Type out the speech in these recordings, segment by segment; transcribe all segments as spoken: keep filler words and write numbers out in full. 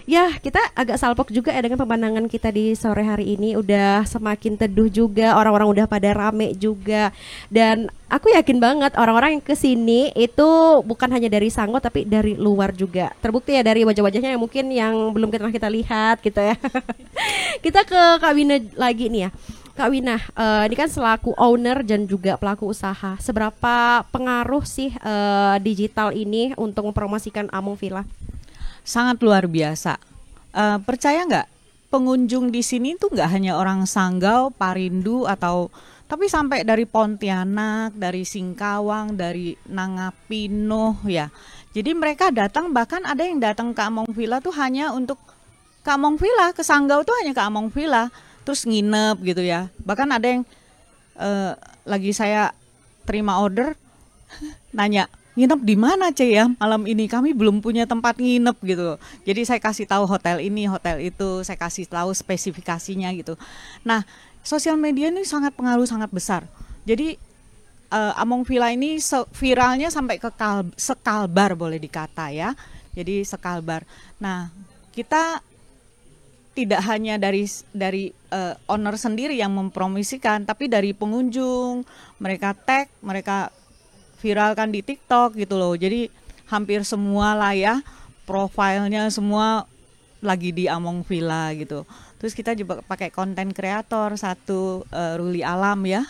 Ya, kita agak salpok juga ya dengan pemandangan kita di sore hari ini. Udah semakin teduh juga, orang-orang udah pada rame juga. Dan aku yakin banget orang-orang yang kesini itu bukan hanya dari Sango tapi dari luar juga. Terbukti ya dari wajah-wajahnya yang mungkin yang belum pernah kita lihat gitu ya. Kita ke Kak Wina lagi nih ya. Kak Wina, eh, ini kan selaku owner dan juga pelaku usaha, seberapa pengaruh sih eh, digital ini untuk mempromosikan Among Villa? Sangat luar biasa. Eh, percaya nggak? Pengunjung di sini tuh nggak hanya orang Sanggau, Parindu atau tapi sampai dari Pontianak, dari Singkawang, dari Nangapino ya. Jadi mereka datang, bahkan ada yang datang ke Among Villa tuh hanya untuk ke Among Villa, ke Sanggau tuh hanya ke Among Villa, terus nginep gitu ya. Bahkan ada yang eh, lagi saya terima order nanya, nginep di mana Ce ya malam ini, kami belum punya tempat nginep gitu. Jadi saya kasih tahu hotel ini, hotel itu, saya kasih tahu spesifikasinya gitu. Nah, sosial media ini sangat pengaruh sangat besar. Jadi uh, Among Villa ini se- viralnya sampai ke kal- sekalbar boleh dikata ya. Jadi sekalbar. Nah, kita tidak hanya dari dari uh, owner sendiri yang mempromosikan, tapi dari pengunjung, mereka tag, mereka viralkan di TikTok gitu loh. Jadi hampir semua lah ya profilnya semua lagi di Among Villa gitu. Terus kita juga pakai konten kreator satu, uh, Ruli Alam ya.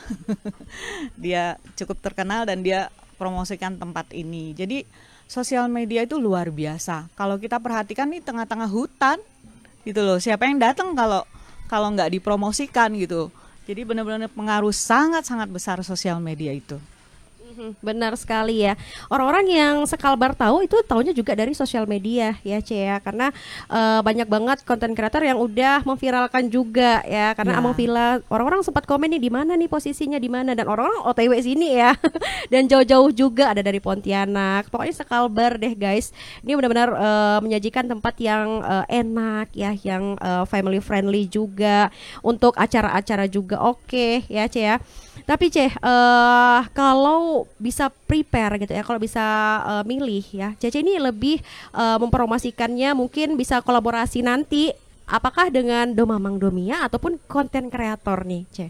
Dia cukup terkenal dan dia promosikan tempat ini. Jadi sosial media itu luar biasa. Kalau kita perhatikan nih tengah-tengah hutan gitu loh. Siapa yang datang kalau kalau nggak dipromosikan gitu. Jadi benar-benar pengaruh sangat-sangat besar sosial media itu. Mhm, benar sekali ya. Orang-orang yang sekalbar tahu itu taunya juga dari sosial media ya, Ce ya. Karena eh, banyak banget konten kreator yang udah memviralkan juga ya. Karena Among Ya. Villa orang-orang sempat komen nih di mana nih posisinya di mana, dan orang-orang O T W sini ya. Dan jauh-jauh juga ada dari Pontianak. Pokoknya sekalbar deh guys. Ini benar-benar eh, menyajikan tempat yang eh, enak ya, yang eh, family friendly juga. Untuk acara-acara juga oke ya, Ce ya. Tapi Ceh, eh kalau bisa prepare gitu ya, kalau bisa eh, milih ya, Cece ini lebih eh, mempromosikannya mungkin bisa kolaborasi nanti, apakah dengan Domamang Domia ataupun konten kreator nih, Ceh?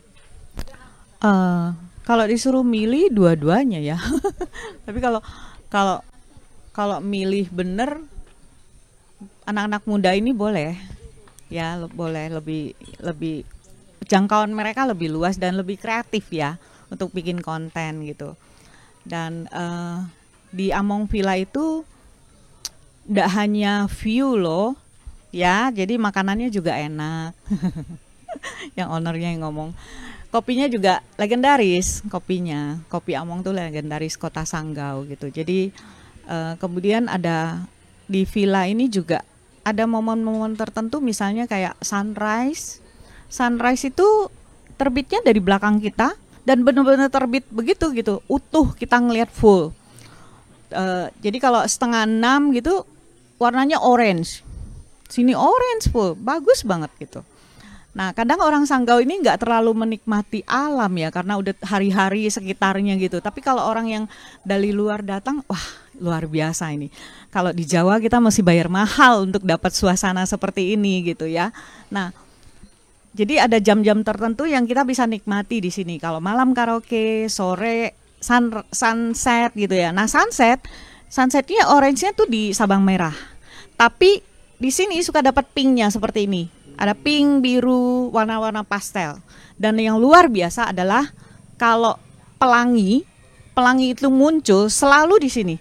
Eh, kalau disuruh milih dua-duanya ya. Tapi kalau kalau kalau milih bener, anak-anak muda ini boleh ya, le- boleh lebih lebih jangkauan mereka lebih luas dan lebih kreatif ya untuk bikin konten gitu. Dan eh, di Among Villa itu tidak hanya view loh ya, jadi makanannya juga enak. Yang ownernya yang ngomong. Kopinya juga legendaris, kopinya. Kopi Among tuh legendaris Kota Sanggau gitu. Jadi eh, kemudian ada di villa ini juga ada momen-momen tertentu, misalnya kayak sunrise. Sunrise itu terbitnya dari belakang kita dan benar-benar terbit begitu gitu, utuh kita ngelihat full. Eh, jadi kalau setengah enam gitu warnanya orange. Sini orange full, bagus banget gitu. Nah, kadang orang Sanggau ini nggak terlalu menikmati alam ya, karena udah hari-hari sekitarnya gitu. Tapi kalau orang yang dari luar datang, wah luar biasa ini. Kalau di Jawa kita mesti bayar mahal untuk dapat suasana seperti ini gitu ya. Nah, jadi ada jam-jam tertentu yang kita bisa nikmati di sini. Kalau malam karaoke, sore sun, sunset gitu ya. Nah, sunset, sunsetnya orange-nya tuh di Sabang Merah. Tapi di sini suka dapat pinknya seperti ini. Ada pink, biru, warna-warna pastel. Dan yang luar biasa adalah kalau pelangi, pelangi itu muncul selalu di sini.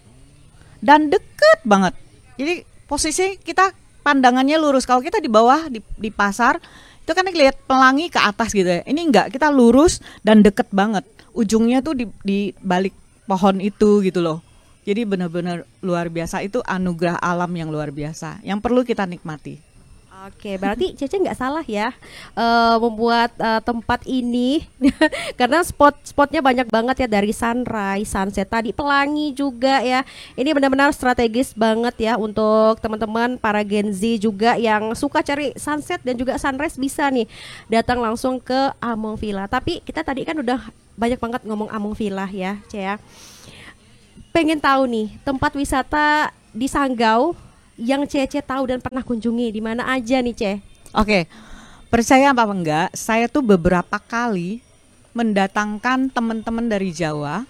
Dan deket banget. Jadi posisi kita pandangannya lurus. Kalau kita di bawah di, di pasar, itu kan lihat pelangi ke atas gitu ya. Ini enggak, kita lurus dan deket banget. Ujungnya tuh di, di balik pohon itu gitu loh. Jadi benar-benar luar biasa. Itu anugerah alam yang luar biasa yang perlu kita nikmati. Oke, berarti Cece nggak salah ya eh, membuat eh, tempat ini karena spot-spotnya banyak banget ya, dari sunrise, sunset tadi, pelangi juga ya. Ini benar-benar strategis banget ya untuk teman-teman para Gen Z juga yang suka cari sunset dan juga sunrise, bisa nih datang langsung ke Among Villa. Tapi kita tadi kan udah banyak banget ngomong Among Villa ya, Ce ya. Pengen tahu nih tempat wisata di Sanggau yang Cece tahu dan pernah kunjungi di mana aja nih, Ce? Oke, percaya apa enggak, saya tuh beberapa kali mendatangkan teman-teman dari Jawa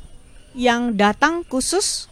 yang datang khusus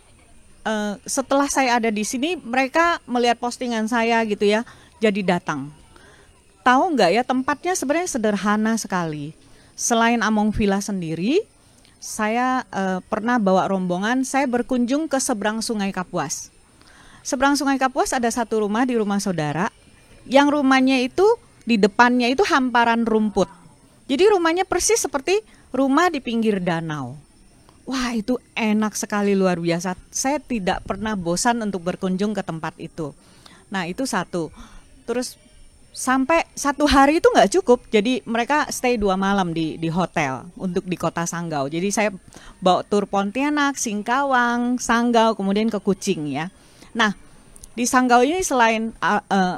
uh, setelah saya ada di sini, mereka melihat postingan saya gitu ya, jadi datang. Tahu nggak ya, tempatnya sebenarnya sederhana sekali. Selain Among Villa sendiri, saya uh, pernah bawa rombongan, saya berkunjung ke seberang Sungai Kapuas. Seberang Sungai Kapuas ada satu rumah di rumah saudara, yang rumahnya itu di depannya itu hamparan rumput. Jadi rumahnya persis seperti rumah di pinggir danau. Wah, itu enak sekali, luar biasa. Saya tidak pernah bosan untuk berkunjung ke tempat itu. Nah, itu satu. Terus sampai satu hari itu nggak cukup, jadi mereka stay dua malam di di hotel untuk di kota Sanggau. Jadi saya bawa tur Pontianak, Singkawang, Sanggau, kemudian ke Kucing ya. Nah, di Sanggau ini selain uh, uh,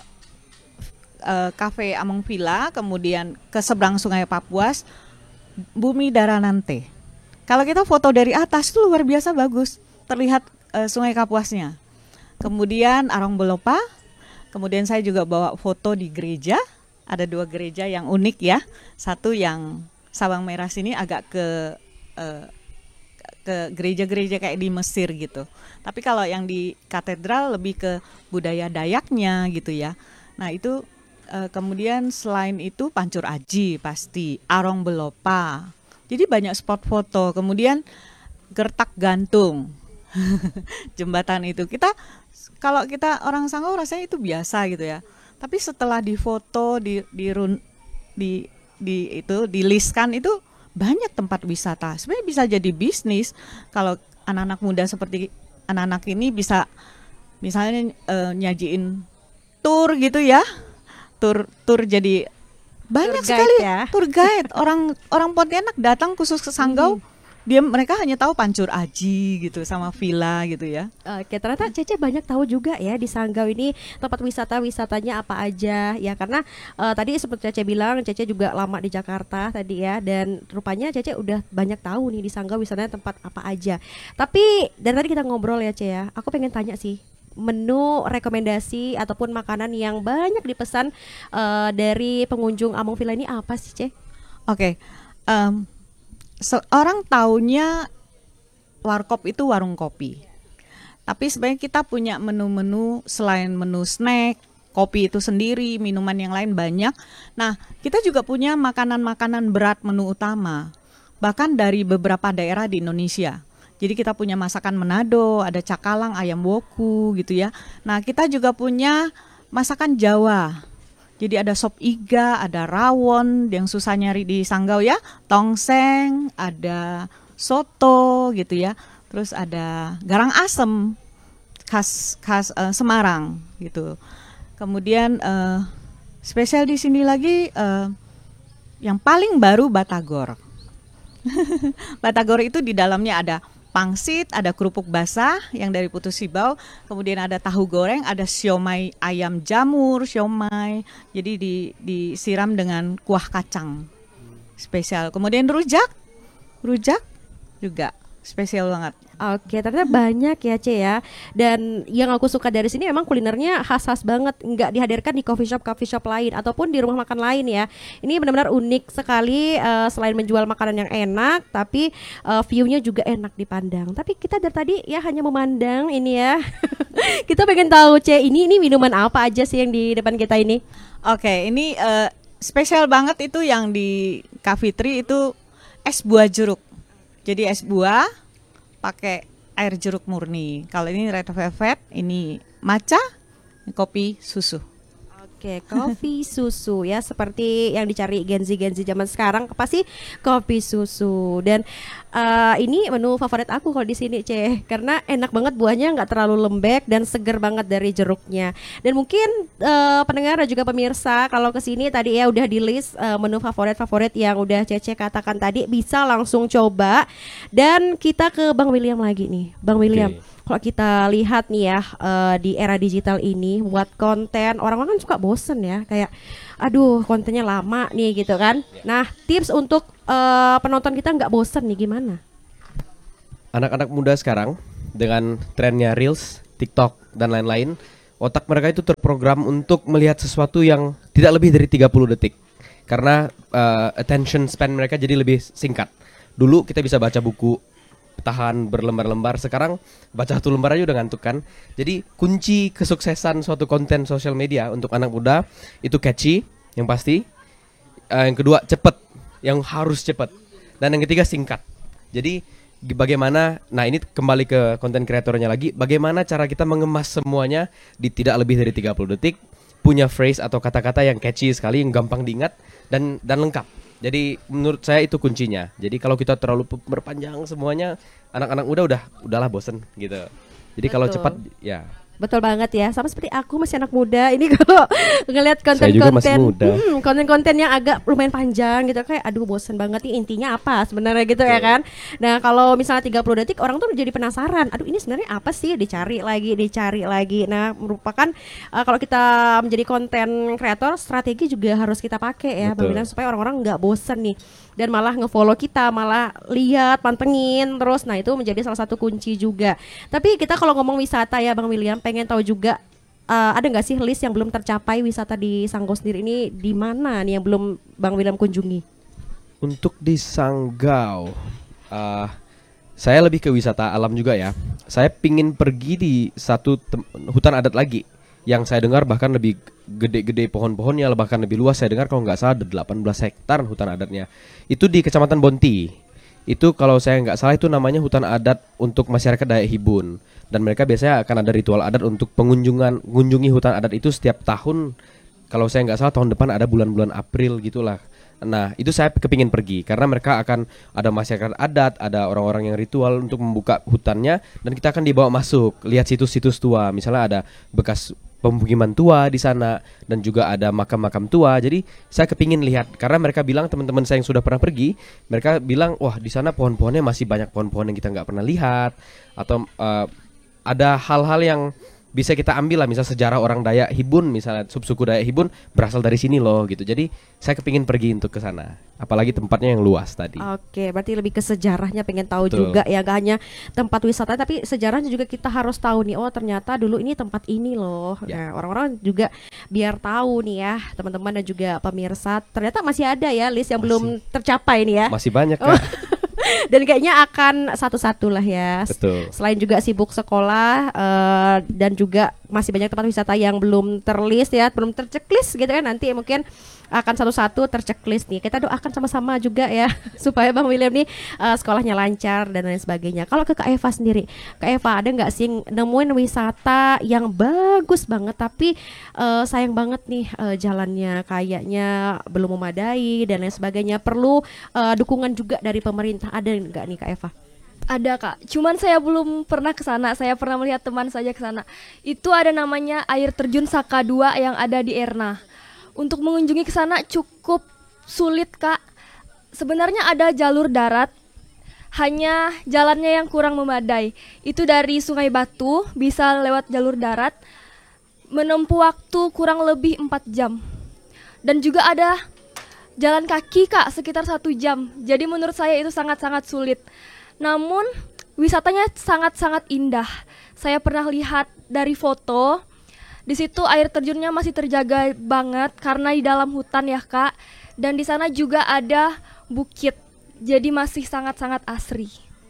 uh, cafe Among Villa, kemudian ke seberang Sungai Kapuas, Bumi Daranante. Kalau kita foto dari atas itu luar biasa bagus, terlihat uh, Sungai Kapuasnya. Kemudian Arong Belopa. Kemudian saya juga bawa foto di gereja, ada dua gereja yang unik ya. Satu yang Sabang Merah sini agak ke uh, ke gereja-gereja kayak di Mesir gitu. Tapi kalau yang di katedral lebih ke budaya Dayaknya gitu ya. Nah itu uh, kemudian selain itu Pancur Aji pasti, Arong Belopa. Jadi banyak spot foto. Kemudian Gertak Gantung, jembatan itu kita. Kalau kita orang Sanggau rasanya itu biasa gitu ya. Tapi setelah difoto, di di run, di di itu dilistkan itu banyak tempat wisata. Sebenarnya bisa jadi bisnis kalau anak-anak muda seperti anak-anak ini bisa misalnya e, nyajiin tur gitu ya. Tur tur jadi banyak Tour sekali guide ya. Tour guide. Orang orang Pontianak datang khusus ke Sanggau. Hmm. Dia mereka hanya tahu Pancur Aji gitu sama villa gitu ya. Oke, ternyata Cece banyak tahu juga ya di Sanggau ini tempat wisata-wisatanya apa aja ya, karena uh, tadi seperti Cece bilang, Cece juga lama di Jakarta tadi ya, dan rupanya Cece udah banyak tahu nih di Sanggau wisatanya tempat apa aja. Tapi dari tadi kita ngobrol ya, Ce ya, aku pengen tanya sih, menu rekomendasi ataupun makanan yang banyak dipesan uh, dari pengunjung Among Villa ini apa sih, Ce? Oke, um, seorang taunya warkop itu warung kopi. Tapi sebenarnya kita punya menu-menu selain menu snack, kopi itu sendiri, minuman yang lain banyak. Nah, kita juga punya makanan-makanan berat menu utama, bahkan dari beberapa daerah di Indonesia. Jadi kita punya masakan Manado, ada cakalang, ayam woku gitu ya. Nah, kita juga punya masakan Jawa. Jadi ada sop iga, ada rawon yang susah nyari di Sanggau ya, tongseng, ada soto gitu ya. Terus ada garang asem khas khas uh, Semarang gitu. Kemudian uh, spesial di sini lagi uh, yang paling baru batagor. Batagor itu di dalamnya ada pangsit, ada kerupuk basah yang dari Putu Sibau, kemudian ada tahu goreng, ada siomay ayam jamur, siomay, jadi di, disiram dengan kuah kacang spesial. Kemudian rujak, rujak juga spesial banget. Oke, ternyata banyak ya, Ce ya. Dan yang aku suka dari sini memang kulinernya khas-khas banget, nggak dihadirkan di coffee shop coffee shop lain ataupun di rumah makan lain ya. Ini benar-benar unik sekali, uh, selain menjual makanan yang enak, tapi uh, view-nya juga enak dipandang. Tapi kita dari tadi ya hanya memandang ini ya. Kita pengen tahu, Ce, ini ini minuman apa aja sih yang di depan kita ini? Oke, ini uh, spesial banget itu yang di Cafitri itu es buah jeruk. Jadi es buah pakai air jeruk murni. Kalau ini red velvet, ini matcha, ini kopi susu. Oke, kopi susu ya, seperti yang dicari Gen Z Gen Z zaman sekarang pasti kopi susu. Dan uh, ini menu favorit aku kalau di sini, Ce, karena enak banget, buahnya nggak terlalu lembek dan seger banget dari jeruknya. Dan mungkin uh, pendengar dan juga pemirsa kalau kesini tadi ya udah di list uh, menu favorit-favorit yang udah Cece katakan tadi, bisa langsung coba. Dan kita ke Bang William lagi nih, Bang William. Okay. Kalau kita lihat nih ya, uh, di era digital ini buat konten, orang-orang kan suka bosen ya, kayak aduh kontennya lama nih gitu kan. Nah, tips untuk uh, penonton kita nggak bosen nih gimana? Anak-anak muda sekarang dengan trennya Reels TikTok dan lain-lain, otak mereka itu terprogram untuk melihat sesuatu yang tidak lebih dari tiga puluh detik. Karena uh, attention span mereka jadi lebih singkat. Dulu kita bisa baca buku tahan berlembar-lembar, sekarang baca satu lembar aja udah ngantuk kan. Jadi kunci kesuksesan suatu konten sosial media untuk anak muda itu catchy yang pasti, uh, yang kedua cepet, yang harus cepet, dan yang ketiga singkat. Jadi bagaimana, nah ini kembali ke konten kreatornya lagi, bagaimana cara kita mengemas semuanya di tidak lebih dari tiga puluh detik, punya phrase atau kata-kata yang catchy sekali, yang gampang diingat dan dan lengkap. Jadi menurut saya itu kuncinya. Jadi kalau kita terlalu berpanjang semuanya, anak-anak muda udah udahlah bosen gitu. Jadi kalau Betul. cepat ya. Betul banget ya, sama seperti aku masih anak muda. Ini kalau ngelihat Saya juga masih konten-konten muda. hmm, konten-konten yang agak lumayan panjang gitu, kayak aduh bosen banget nih, intinya apa sebenarnya gitu ya kan. Nah kalau misalnya tiga puluh detik orang tuh jadi penasaran, aduh ini sebenarnya apa sih, dicari lagi dicari lagi. Nah merupakan uh, kalau kita menjadi konten kreator, strategi juga harus kita pakai ya Bang Betul. William, supaya orang-orang nggak bosen nih dan malah ngefollow kita, malah lihat, pantengin terus. Nah itu menjadi salah satu kunci juga. Tapi kita kalau ngomong wisata ya Bang William, pengen tahu juga uh, ada nggak sih list yang belum tercapai wisata di Sanggau sendiri ini, di mana nih yang belum Bang William kunjungi? Untuk di Sanggau, uh, saya lebih ke wisata alam juga ya. Saya pingin pergi di satu tem- hutan adat lagi, yang saya dengar bahkan lebih gede-gede pohon-pohonnya, bahkan lebih luas. Saya dengar kalau nggak salah ada delapan belas hektar hutan adatnya. Itu di Kecamatan Bonti. Itu kalau saya nggak salah itu namanya hutan adat untuk masyarakat Dayak Hibun. Dan mereka biasanya akan ada ritual adat untuk pengunjungan mengunjungi hutan adat itu setiap tahun. Kalau saya nggak salah tahun depan ada bulan-bulan April gitulah. Nah itu saya kepingin pergi karena mereka akan ada masyarakat adat, ada orang-orang yang ritual untuk membuka hutannya, dan kita akan dibawa masuk lihat situs-situs tua. Misalnya ada bekas pemukiman tua di sana dan juga ada makam-makam tua. Jadi saya kepingin lihat karena mereka bilang, teman-teman saya yang sudah pernah pergi, mereka bilang wah di sana pohon-pohonnya masih banyak pohon-pohon yang kita nggak pernah lihat, atau uh, ada hal-hal yang bisa kita ambil lah, misal sejarah orang Dayak Hibun, misalnya subsuku Dayak Hibun berasal dari sini loh gitu. Jadi saya kepingin pergi untuk ke sana, apalagi tempatnya yang luas tadi. Oke, berarti lebih ke sejarahnya, pengen tahu Betul. juga ya, gak hanya tempat wisata tapi sejarahnya juga kita harus tahu nih. Oh ternyata dulu ini tempat ini loh. Ya. Nah orang-orang juga biar tahu nih ya, teman-teman dan juga pemirsa, ternyata masih ada ya list yang Masih. belum tercapai nih ya. Masih banyak Oh. kan? Dan kayaknya akan satu-satu lah ya. Betul. Selain juga sibuk sekolah, eh, dan juga masih banyak tempat wisata yang belum terlist ya, belum terchecklist gitu kan. Nanti mungkin akan satu-satu terchecklist nih. Kita doakan sama-sama juga ya supaya Bang William nih eh, sekolahnya lancar dan lain sebagainya. Kalau ke Kak Eva sendiri, Kak Eva ada nggak sih nemuin wisata yang bagus banget tapi eh, sayang banget nih eh, jalannya kayaknya belum memadai dan lain sebagainya, perlu eh, dukungan juga dari pemerintah, ada nggak nih Kak Eva? Ada kak, cuman saya belum pernah ke sana. Saya pernah melihat teman saja ke sana. Itu ada namanya air terjun Saka dua yang ada di Erna. Untuk mengunjungi ke sana cukup sulit kak. Sebenarnya ada jalur darat, hanya jalannya yang kurang memadai. Itu dari Sungai Batu bisa lewat jalur darat, menempuh waktu kurang lebih empat jam. Dan juga ada jalan kaki kak sekitar satu jam. Jadi menurut saya itu sangat-sangat sulit. Namun wisatanya sangat-sangat indah. Saya pernah lihat dari foto. Di situ air terjunnya masih terjaga banget karena di dalam hutan ya kak. Dan di sana juga ada bukit. Jadi masih sangat-sangat asri.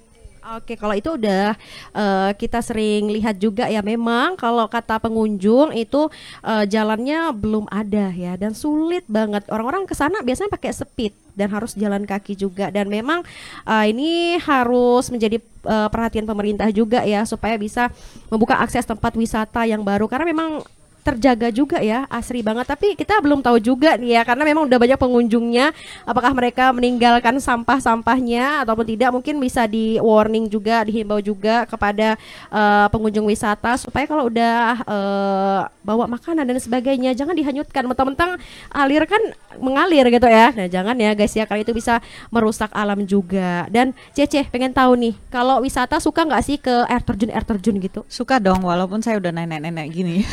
Oke, kalau itu udah eh, kita sering lihat juga ya, memang kalau kata pengunjung itu eh, jalannya belum ada ya dan sulit banget. Orang-orang ke sana biasanya pakai speed dan harus jalan kaki juga, dan memang eh, ini harus menjadi eh, perhatian pemerintah juga ya supaya bisa membuka akses tempat wisata yang baru karena memang terjaga juga ya, asri banget. Tapi kita belum tahu juga nih ya, karena memang udah banyak pengunjungnya, apakah mereka meninggalkan sampah-sampahnya ataupun tidak. Mungkin bisa di warning juga, dihimbau juga kepada uh, pengunjung wisata supaya kalau udah uh, bawa makanan dan sebagainya jangan dihanyutkan, mentang-mentang alir kan mengalir gitu ya. Nah jangan ya guys ya, karena itu bisa merusak alam juga. Dan Cece pengen tahu nih, kalau wisata suka nggak sih ke air terjun air terjun gitu? Suka dong, walaupun saya udah nenek-nenek gini.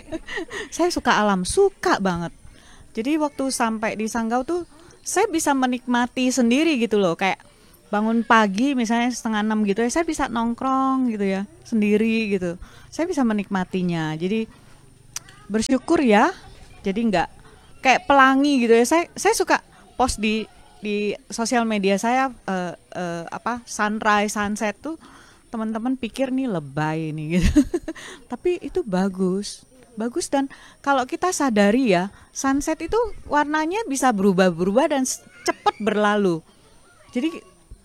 Saya suka alam, suka banget. Jadi waktu sampai di Sanggau tuh saya bisa menikmati sendiri gitu loh. Kayak bangun pagi misalnya setengah enam gitu ya, saya bisa nongkrong gitu ya sendiri gitu, saya bisa menikmatinya. Jadi bersyukur ya, jadi nggak kayak pelangi gitu ya. Saya saya suka post di di sosial media saya uh, uh, apa sunrise sunset tuh, teman-teman pikir nih lebay nih gitu. Tapi itu bagus bagus dan kalau kita sadari ya, sunset itu warnanya bisa berubah-berubah dan cepat berlalu. Jadi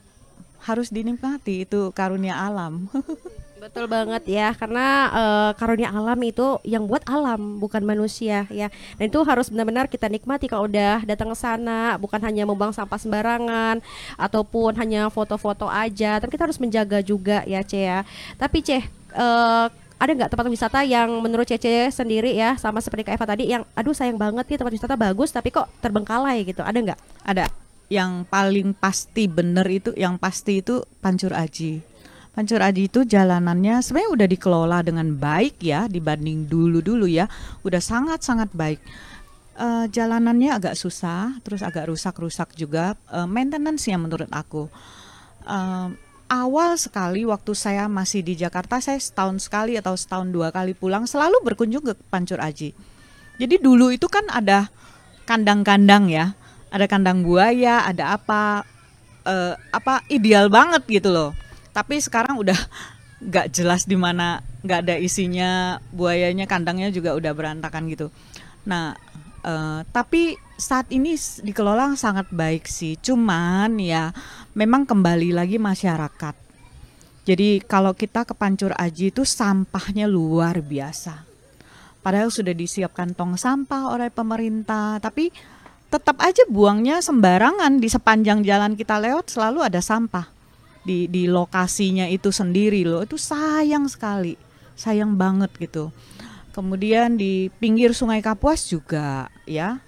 harus dinikmati, itu karunia alam. Betul banget ya, karena uh, karunia alam itu yang buat alam, bukan manusia ya. Dan itu harus benar-benar kita nikmati kalau udah datang ke sana, bukan hanya membuang sampah sembarangan ataupun hanya foto-foto aja, tapi kita harus menjaga juga ya, Ce ya. Tapi Ce, uh, ada nggak tempat wisata yang menurut Cece sendiri ya, sama seperti Kak Eva tadi, yang aduh sayang banget nih tempat wisata bagus tapi kok terbengkalai gitu, ada nggak? Ada. Yang paling pasti bener itu, yang pasti itu Pancur Aji. Pancur Aji itu jalanannya sebenarnya udah dikelola dengan baik ya, dibanding dulu-dulu ya, udah sangat-sangat baik. Uh, jalanannya agak susah, terus agak rusak-rusak juga, uh, maintenance-nya menurut aku. Uh, awal sekali waktu saya masih di Jakarta, saya setahun sekali atau setahun dua kali pulang, selalu berkunjung ke Pancur Aji. Jadi dulu itu kan ada kandang-kandang ya, ada kandang buaya, ada apa, uh, apa ideal banget gitu loh. Tapi sekarang udah nggak jelas di mana, nggak ada isinya, buayanya, kandangnya juga udah berantakan gitu. Nah, uh, tapi saat ini dikelola sangat baik sih. Cuman ya, memang kembali lagi masyarakat. Jadi kalau kita ke Pancur Aji itu sampahnya luar biasa. Padahal sudah disiapkan tong sampah oleh pemerintah, tapi tetap aja buangnya sembarangan. Di sepanjang jalan kita lewat selalu ada sampah di di lokasinya itu sendiri loh. Itu sayang sekali, sayang banget gitu. Kemudian di pinggir Sungai Kapuas juga ya.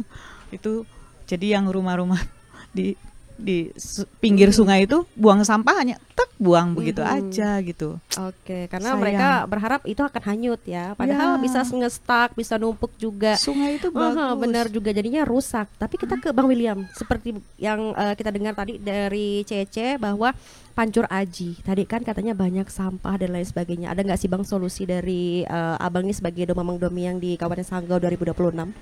Itu jadi yang rumah-rumah di di su- pinggir Mhm. sungai itu buang sampah hanya tek buang begitu Mhm. aja gitu. Oke, karena Sayang. mereka berharap itu akan hanyut ya. Padahal Ya. bisa nge-stuck, bisa numpuk juga. Sungai itu Aha, bagus. benar juga, jadinya rusak. Tapi kita ke Bang William, seperti yang uh, kita dengar tadi dari Cece bahwa Pancur Aji tadi kan katanya banyak sampah dan lain sebagainya. Ada nggak sih Bang solusi dari uh, Abang ini sebagai Domamang Domi yang di Kabupaten Sanggau dua ribu dua puluh enam?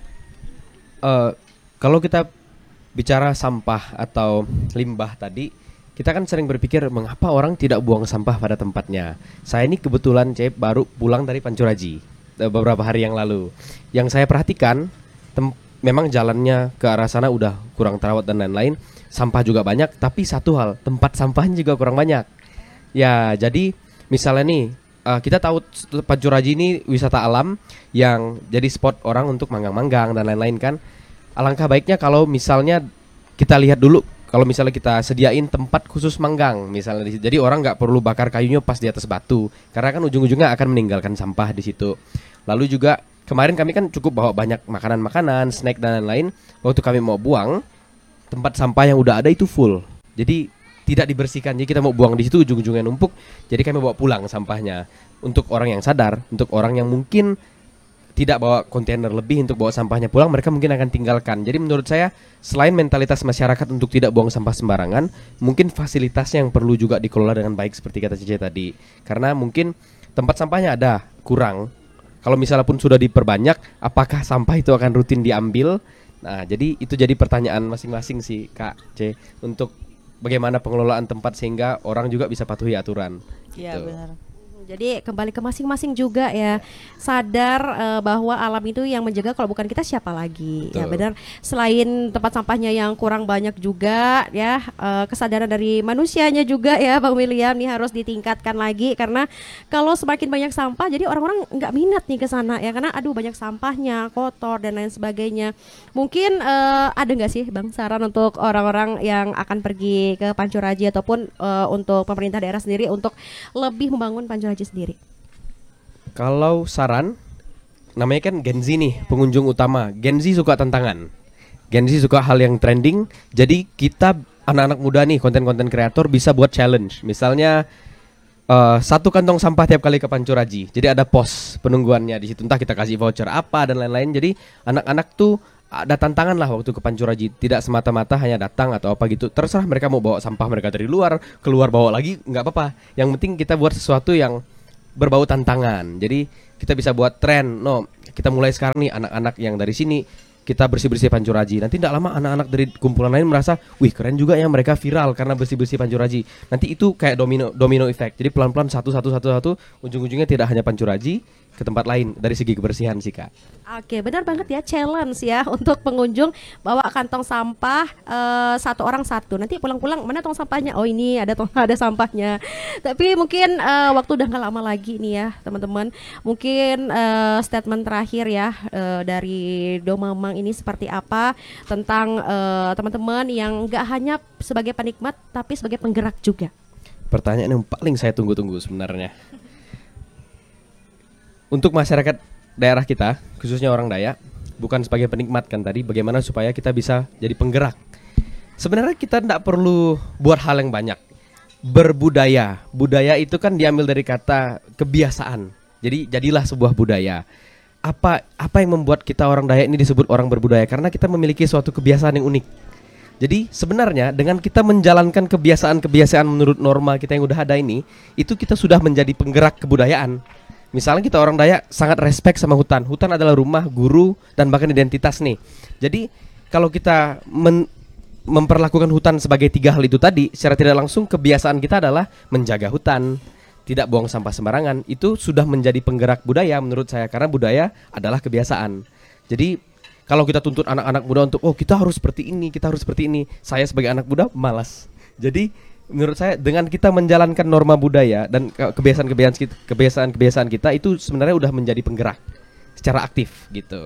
Uh, kalau kita bicara sampah atau limbah tadi, kita kan sering berpikir mengapa orang tidak buang sampah pada tempatnya. Saya ini kebetulan Cep baru pulang dari Pancur Aji beberapa hari yang lalu. Yang saya perhatikan, tem- memang jalannya ke arah sana udah kurang terawat dan lain-lain. Sampah juga banyak, tapi satu hal, tempat sampahnya juga kurang banyak. Ya, jadi misalnya nih, uh, kita tahu Pancur Aji ini wisata alam yang jadi spot orang untuk manggang-manggang dan lain-lain kan. Alangkah baiknya kalau misalnya kita lihat dulu, kalau misalnya kita sediain tempat khusus manggang misalnya di situ. Jadi orang nggak perlu bakar kayunya pas di atas batu, karena kan ujung-ujungnya akan meninggalkan sampah di situ. Lalu juga kemarin kami kan cukup bawa banyak makanan-makanan, snack dan lain-lain. Waktu kami mau buang, tempat sampah yang udah ada itu full. Jadi tidak dibersihkan. Jadi kita mau buang di situ ujung-ujungnya numpuk. Jadi kami bawa pulang sampahnya. Untuk orang yang sadar, untuk orang yang mungkin tidak bawa kontainer lebih untuk bawa sampahnya pulang, mereka mungkin akan tinggalkan. Jadi menurut saya, selain mentalitas masyarakat untuk tidak buang sampah sembarangan, mungkin fasilitasnya yang perlu juga dikelola dengan baik seperti kata Cici tadi. Karena mungkin tempat sampahnya ada kurang. Kalau misalnya pun sudah diperbanyak, apakah sampah itu akan rutin diambil? Nah, jadi itu jadi pertanyaan masing-masing sih Kak C, untuk bagaimana pengelolaan tempat sehingga orang juga bisa patuhi aturan. Iya Gitu. benar. Jadi kembali ke masing-masing juga ya, sadar uh, bahwa alam itu yang menjaga, kalau bukan kita siapa lagi. Betul. Ya benar. Selain tempat sampahnya yang kurang banyak juga ya, uh, kesadaran dari manusianya juga ya Bang William nih harus ditingkatkan lagi, karena kalau semakin banyak sampah jadi orang-orang nggak minat nih ke sana ya, karena aduh banyak sampahnya, kotor dan lain sebagainya. Mungkin uh, ada nggak sih Bang saran untuk orang-orang yang akan pergi ke Pancur Aji ataupun uh, untuk pemerintah daerah sendiri untuk lebih membangun Pancur Aji sendiri? Kalau saran, namanya kan Gen Z nih, pengunjung utama. Gen Z suka tantangan. Gen Z suka hal yang trending. Jadi kita anak-anak muda nih, konten-konten kreator bisa buat challenge. Misalnya uh, satu kantong sampah tiap kali ke Pancur Aji. Jadi ada pos penungguannya di situ. Entah kita kasih voucher apa dan lain-lain. Jadi anak-anak tuh ada tantangan lah waktu ke Pancuraji. Tidak semata-mata hanya datang atau apa gitu. Terserah mereka mau bawa sampah mereka dari luar, keluar bawa lagi, nggak apa-apa. Yang penting kita buat sesuatu yang berbau tantangan. Jadi kita bisa buat tren. No, kita mulai sekarang nih anak-anak yang dari sini kita bersih-bersih Pancuraji. Nanti tidak lama anak-anak dari kumpulan lain merasa, wih keren juga ya mereka viral karena bersih-bersih Pancuraji. Nanti itu kayak domino domino effect. Jadi pelan-pelan satu satu satu satu ujung-ujungnya tidak hanya Pancuraji ke tempat lain dari segi kebersihan sih Kak. Oke, benar banget ya, challenge ya untuk pengunjung bawa kantong sampah eh, satu orang satu. Nanti pulang-pulang mana tong sampahnya? Oh ini ada tong ada sampahnya. Tapi mungkin eh, waktu udah nggak lama lagi nih ya teman-teman. Mungkin eh, statement terakhir ya eh, dari Do Mamang ini seperti apa tentang eh, teman-teman yang nggak hanya sebagai penikmat tapi sebagai penggerak juga. Pertanyaan yang paling saya tunggu-tunggu sebenarnya. Untuk masyarakat daerah kita, khususnya orang Dayak, bukan sebagai penikmat kan tadi, bagaimana supaya kita bisa jadi penggerak. Sebenarnya kita tidak perlu buat hal yang banyak. Berbudaya, budaya itu kan diambil dari kata kebiasaan. Jadi jadilah sebuah budaya. Apa apa yang membuat kita orang Dayak ini disebut orang berbudaya? Karena kita memiliki suatu kebiasaan yang unik. Jadi sebenarnya dengan kita menjalankan kebiasaan-kebiasaan menurut norma kita yang udah ada ini, itu kita sudah menjadi penggerak kebudayaan. Misalnya kita orang Dayak sangat respect sama hutan. Hutan adalah rumah, guru, dan bahkan identitas nih. Jadi kalau kita men- memperlakukan hutan sebagai tiga hal itu tadi, secara tidak langsung kebiasaan kita adalah menjaga hutan, tidak buang sampah sembarangan. Itu sudah menjadi penggerak budaya menurut saya, karena budaya adalah kebiasaan. Jadi kalau kita tuntut anak-anak muda untuk, oh kita harus seperti ini, kita harus seperti ini, saya sebagai anak muda malas. Jadi menurut saya dengan kita menjalankan norma budaya dan kebiasaan-kebiasaan kita, kebiasaan-kebiasaan kita itu sebenarnya udah menjadi penggerak secara aktif gitu.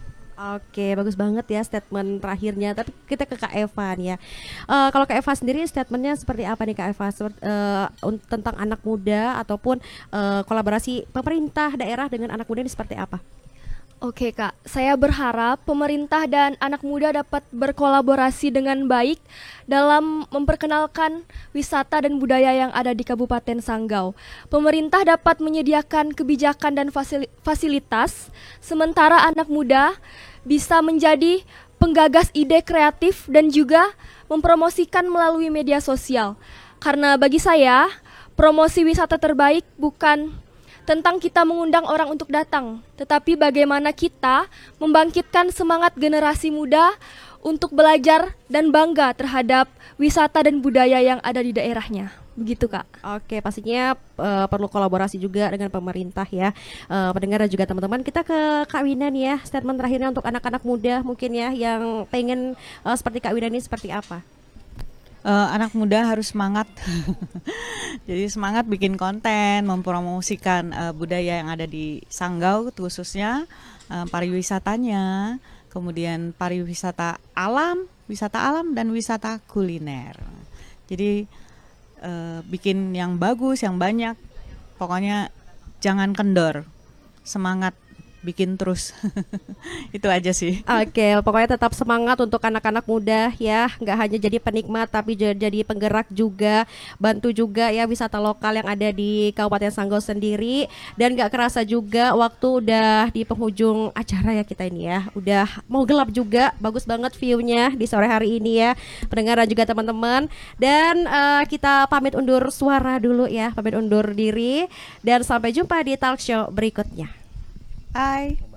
Oke, bagus banget ya statement terakhirnya. Tapi kita ke Kak Eva nih ya. Eh, kalau Kak Eva sendiri statementnya seperti apa nih Kak Eva? Seperti, eh, un- tentang anak muda ataupun eh, kolaborasi pemerintah daerah dengan anak muda ini seperti apa? Oke Kak, saya berharap pemerintah dan anak muda dapat berkolaborasi dengan baik dalam memperkenalkan wisata dan budaya yang ada di Kabupaten Sanggau. Pemerintah dapat menyediakan kebijakan dan fasili- fasilitas, sementara anak muda bisa menjadi penggagas ide kreatif dan juga mempromosikan melalui media sosial. Karena bagi saya, promosi wisata terbaik bukan tentang kita mengundang orang untuk datang, tetapi bagaimana kita membangkitkan semangat generasi muda untuk belajar dan bangga terhadap wisata dan budaya yang ada di daerahnya. Begitu Kak. Oke, pastinya eh, perlu kolaborasi juga dengan pemerintah ya. Eh, pendengar dan juga teman-teman, kita ke Kak Wina nih ya. Statement terakhirnya untuk anak-anak muda mungkin ya yang pengen eh, seperti Kak Wina ini seperti apa? Eh, anak muda harus semangat. Jadi semangat bikin konten, mempromosikan eh, budaya yang ada di Sanggau, khususnya eh, pariwisatanya, kemudian pariwisata alam, wisata alam dan wisata kuliner. Jadi eh, bikin yang bagus, yang banyak. Pokoknya jangan kendor. Semangat bikin terus. Itu aja sih. Oke, pokoknya tetap semangat untuk anak-anak muda ya, nggak hanya jadi penikmat tapi j- jadi penggerak juga, bantu juga ya wisata lokal yang ada di Kabupaten Sanggau sendiri. Dan nggak kerasa juga waktu udah di penghujung acara ya kita ini ya, udah mau gelap juga, bagus banget view-nya di sore hari ini ya, pendengar dan juga teman-teman. Dan eh, kita pamit undur suara dulu ya, pamit undur diri dan sampai jumpa di talk show berikutnya. Hai.